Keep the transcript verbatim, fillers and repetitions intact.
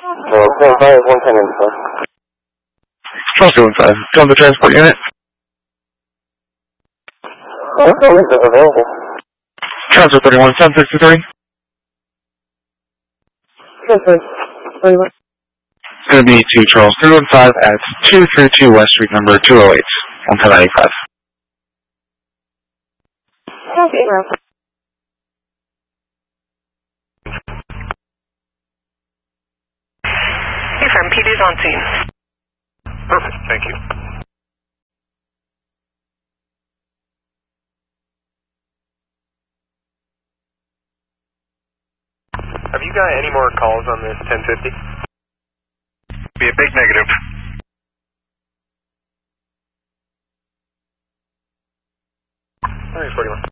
No, seven five, one ten info. Charles seven five, come to the transport unit. Oh, no, it's available. Transfer thirty-one, seven sixty-three. Transfer thirty-one. It's going to be to Charles three one five at two thirty-two West Street, number two oh eight, one ten ninety-five. Okay, Ralph. Hey, from P D's on scene. Perfect, thank you. Have you got any more calls on this ten fifty? Be a big negative. All right, forty-one.